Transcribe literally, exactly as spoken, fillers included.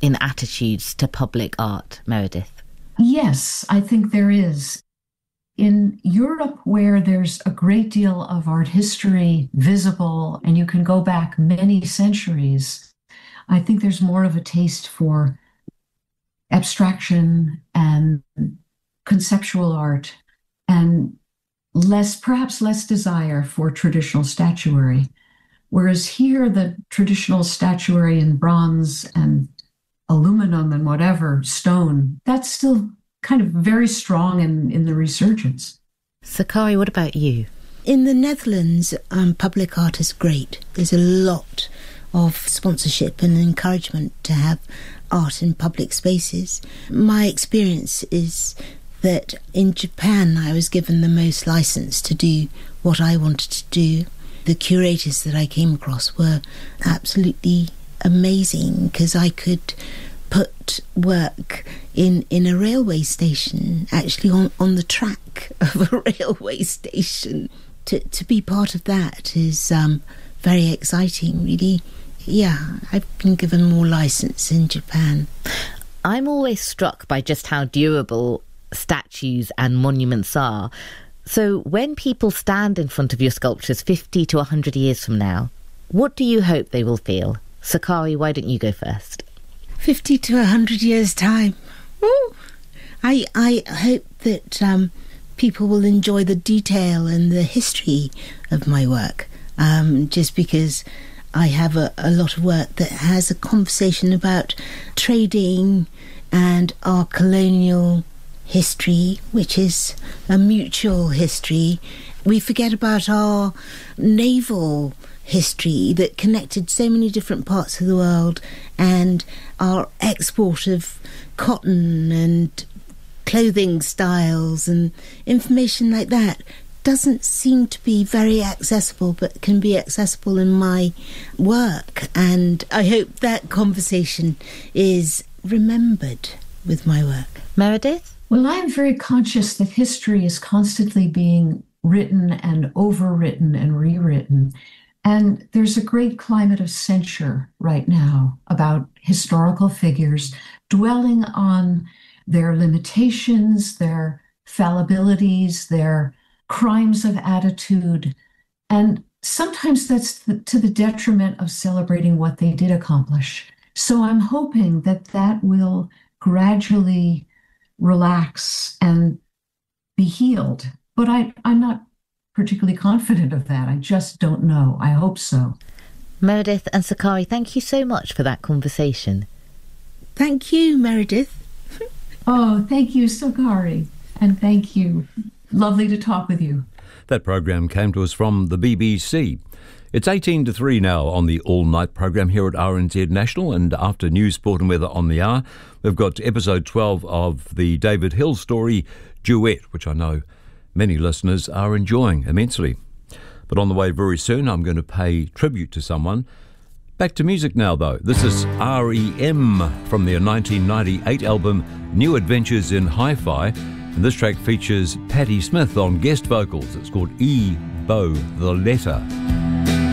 in attitudes to public art, Meredith? Yes, I think there is. In Europe, where there's a great deal of art history visible, and you can go back many centuries, I think there's more of a taste for abstraction and conceptual art, and less, perhaps less desire for traditional statuary. Whereas here, the traditional statuary in bronze and aluminum and whatever, stone, that's still kind of very strong in, in the resurgence. Sakari, what about you? In the Netherlands, um, public art is great. There's a lot of sponsorship and encouragement to have art in public spaces. My experience is that in Japan, I was given the most license to do what I wanted to do. The curators that I came across were absolutely amazing, because I could put work in, in a railway station, actually on, on the track of a railway station. To, to be part of that is um, very exciting, really. Yeah, I've been given more license in Japan. I'm always struck by just how durable statues and monuments are. So when people stand in front of your sculptures fifty to one hundred years from now, what do you hope they will feel? Sakari, why don't you go first? fifty to one hundred years' time. Ooh. I, I hope that um, people will enjoy the detail and the history of my work, um, just because I have a, a lot of work that has a conversation about trading and our colonial history, which is a mutual history. We forget about our naval history that connected so many different parts of the world, and our export of cotton and clothing styles and information like that doesn't seem to be very accessible, but can be accessible in my work. And I hope that conversation is remembered with my work. Meredith? Well, I'm very conscious that history is constantly being written and overwritten and rewritten. And there's a great climate of censure right now about historical figures, dwelling on their limitations, their fallibilities, their crimes of attitude. And sometimes that's the, to the detriment of celebrating what they did accomplish. So I'm hoping that that will gradually relax and be healed. But I, I'm not particularly confident of that. I just don't know. I hope so. Meredith and Sakari, thank you so much for that conversation. Thank you, Meredith. Oh, thank you, Sakari. And thank you. Lovely to talk with you. That programme came to us from the B B C. It's eighteen to three now on the all-night programme here at R N Z National, and after news, sport and weather on the hour, we've got episode twelve of the David Hill story, Duet, which I know many listeners are enjoying immensely. But on the way very soon, I'm going to pay tribute to someone. Back to music now, though. This is R E M from their nineteen ninety-eight album New Adventures in Hi-Fi, and this track features Patti Smith on guest vocals. It's called E. Bo, the Letter.